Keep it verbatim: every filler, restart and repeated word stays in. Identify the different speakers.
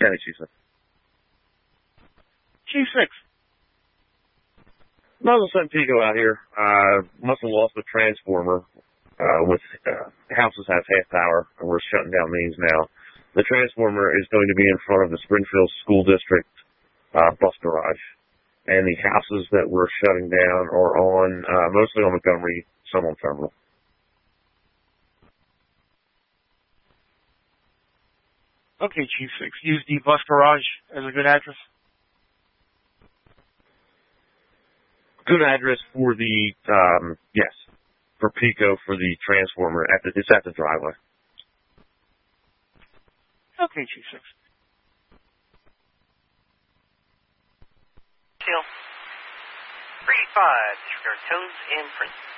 Speaker 1: County, Chief six.
Speaker 2: Chief six.
Speaker 1: Another Sun Pico out here. Uh, must have lost the transformer. Uh, with uh, houses have half power, and we're shutting down these now. The transformer is going to be in front of the Springfield School District uh, bus garage, and the houses that we're shutting down are on uh, mostly on Montgomery, some on Terminal.
Speaker 2: Okay, Chief six. Use the bus garage as a good address.
Speaker 1: Good address for the um, yes. For Pico, for the transformer, at the, it's at the driveway.
Speaker 2: Okay, Chief six.
Speaker 3: Till three five, disregard tones and prints.